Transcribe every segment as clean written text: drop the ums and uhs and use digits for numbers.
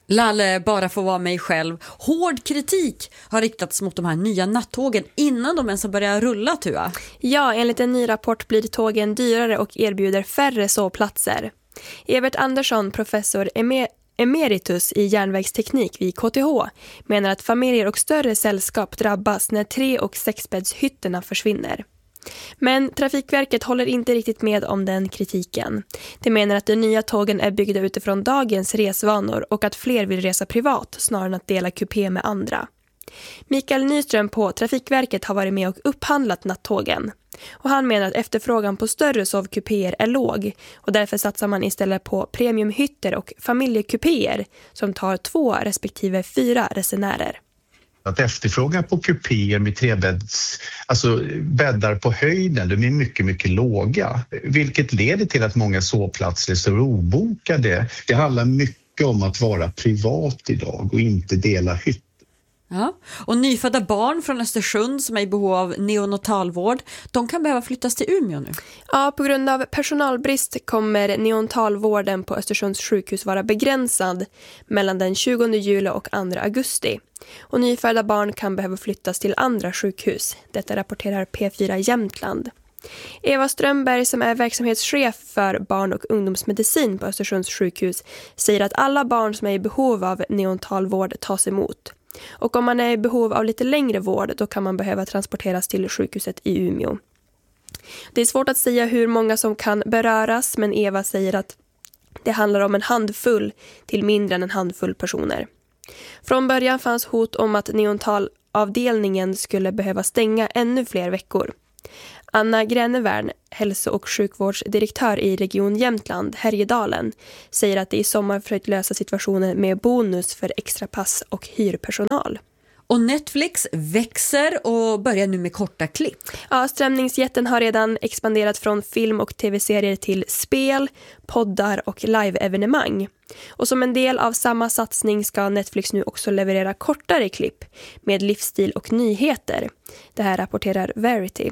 Lalle bara får vara mig själv. Hård kritik har riktats mot de här nya nattågen innan de ens har börjat rulla, Tua. Ja, enligt en ny rapport blir tågen dyrare och erbjuder färre sovplatser. Evert Andersson, professor emeritus i järnvägsteknik vid KTH, menar att familjer och större sällskap drabbas när 3- och 6-bäddshytterna försvinner. Men Trafikverket håller inte riktigt med om den kritiken. De menar att de nya tågen är byggda utifrån dagens resvanor och att fler vill resa privat snarare än att dela kupé med andra. Mikael Nyström på Trafikverket har varit med och upphandlat nattågen. Och han menar att efterfrågan på större sovkupéer är låg och därför satsar man istället på premiumhytter och familjekupéer som tar 2 respektive 4 resenärer. Att efterfrågan på kupéer med 3-bädds, alltså bäddar på höjden, de är mycket, mycket låga. Vilket leder till att många sovplatser står obokade. Det handlar mycket om att vara privat idag och inte dela hytt. Ja, och nyfödda barn från Östersund som är i behov av neonatalvård, de kan behöva flyttas till Umeå nu. Ja, på grund av personalbrist kommer neonatalvården på Östersunds sjukhus vara begränsad mellan den 20 juli och 2 augusti. Och nyfödda barn kan behöva flyttas till andra sjukhus. Detta rapporterar P4 Jämtland. Eva Strömberg som är verksamhetschef för barn- och ungdomsmedicin på Östersunds sjukhus säger att alla barn som är i behov av neonatalvård tas emot. Och om man är i behov av lite längre vård då kan man behöva transporteras till sjukhuset i Umeå. Det är svårt att säga hur många som kan beröras, men Eva säger att det handlar om en handfull till mindre än en handfull personer. Från början fanns hot om att neonatalavdelningen skulle behöva stänga ännu fler veckor. Anna Gränevärn, hälso- och sjukvårdsdirektör i Region Jämtland, Härjedalen, säger att det i sommar försökt lösa situationen med bonus för extrapass och hyrpersonal. Och Netflix växer och börjar nu med korta klipp. Ja, strömningsjätten har redan expanderat från film- och tv-serier till spel, poddar och live-evenemang. Och som en del av samma satsning ska Netflix nu också leverera kortare klipp med livsstil och nyheter. Det här rapporterar Verity.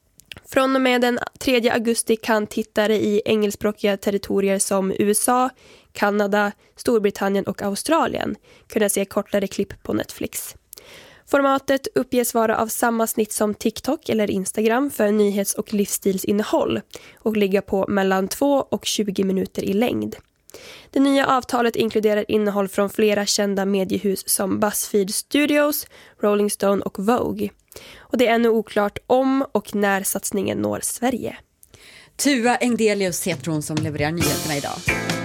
Från och med den 3 augusti kan tittare i engelskspråkiga territorier som USA, Kanada, Storbritannien och Australien kunna se kortare klipp på Netflix. Formatet uppges vara av samma snitt som TikTok eller Instagram för nyhets- och livsstilsinnehåll och ligga på mellan 2 och 20 minuter i längd. Det nya avtalet inkluderar innehåll från flera kända mediehus som BuzzFeed Studios, Rolling Stone och Vogue. Och det är ännu oklart om och när satsningen når Sverige. Tua Engdelius heter hon som levererar nyheterna idag.